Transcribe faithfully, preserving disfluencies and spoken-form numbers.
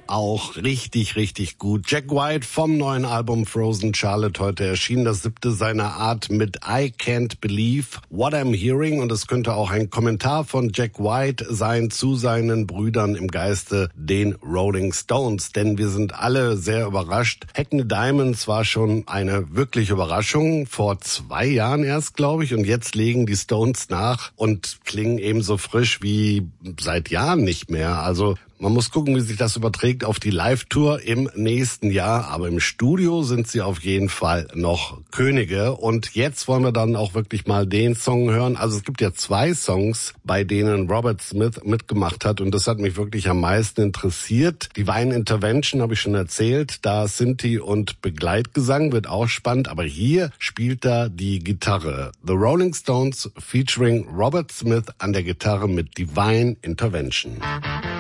auch richtig, richtig gut. Jack White vom neuen Album Frozen Charlotte, heute erschien das siebte seiner Art mit I Can't Believe What I'm Hearing, und es könnte auch ein Kommentar von Jack White sein zu seinen Brüdern im Geiste, den Rolling Stones, denn wir sind alle sehr überrascht. Hackney Diamonds war schon eine wirkliche Überraschung, vor zwei Jahren erst, glaube ich, und jetzt legen die Stones nach und klingen ebenso frisch wie seit Jahren nicht mehr. Also man muss gucken, wie sich das überträgt auf die Live-Tour im nächsten Jahr. Aber im Studio sind sie auf jeden Fall noch Könige. Und jetzt wollen wir dann auch wirklich mal den Song hören. Also es gibt ja zwei Songs, bei denen Robert Smith mitgemacht hat. Und das hat mich wirklich am meisten interessiert. Divine Intervention habe ich schon erzählt. Da Sinti und Begleitgesang wird auch spannend. Aber hier spielt er die Gitarre. The Rolling Stones featuring Robert Smith an der Gitarre mit Divine Intervention.